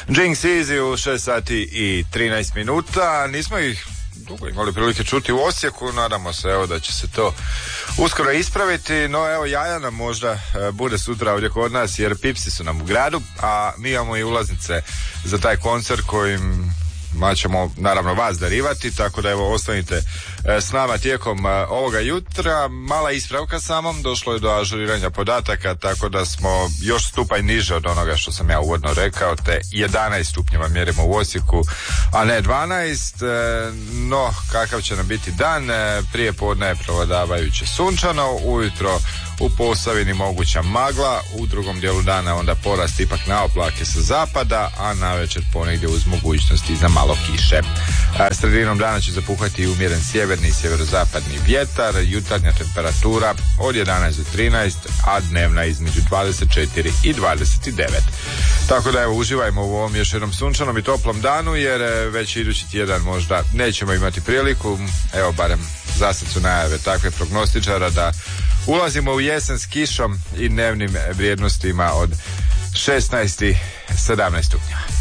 Jinx Easy u 6 sati i 13 minuta. Nismo ih dugo imali prilike čuti u Osijeku, nadamo se evo da će se to uskoro ispraviti, no evo jaja nam možda bude sutra ovdje kod nas jer Pipsi su nam u gradu, a mi imamo i ulaznice za taj koncert kojim ćemo naravno vas darivati, tako da evo ostanite s nama tijekom ovoga jutra. Mala ispravka samom, došlo je do ažuriranja podataka, tako da smo još stupanj niže od onoga što sam ja uvodno rekao, te 11 stupnjeva mjerimo u Osijeku, a ne 12, no kakav će nam biti dan, prije podne je prevladavajuće sunčano, ujutro u Posavini moguća magla, u drugom dijelu dana onda porast ipak na oblake sa zapada, a navečer ponegdje uz mogućnosti za malo kiše. Sredinom dana će zapuhati i umjeren sjeverni i sjeverozapadni vjetar, jutarnja temperatura od 11 do 13, a dnevna između 24 i 29. Tako da evo, uživajmo u ovom još jednom sunčanom i toplom danu, jer već idući tjedan možda nećemo imati priliku, evo barem zasad su najave takve prognostičara da ulazimo u jesen s kišom i dnevnim vrijednostima od 16 i 17 stupnjeva.